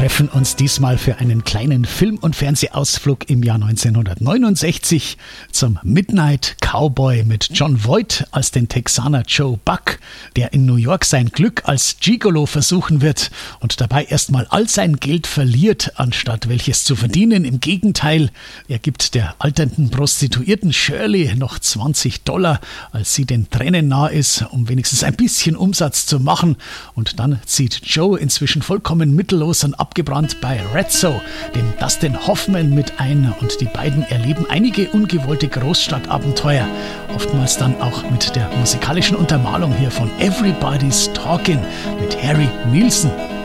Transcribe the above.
treffen uns diesmal für einen kleinen Film- und Fernsehausflug im Jahr 1969 zum Midnight Cowboy mit Jon Voight als den Texaner Joe Buck, der in New York sein Glück als Gigolo versuchen wird und dabei erstmal all sein Geld verliert, anstatt welches zu verdienen. Im Gegenteil, er gibt der alternden Prostituierten Shirley noch $20, als sie den Tränen nah ist, um wenigstens ein bisschen Umsatz zu machen. Und dann zieht Joe inzwischen vollkommen mittellos und abgebrannt bei Ratso, dem Dustin Hoffman, mit ein, und die beiden erleben einige ungewollte Großstadtabenteuer, oftmals dann auch mit der musikalischen Untermalung hier von Everybody's Talking mit Harry Nilsson.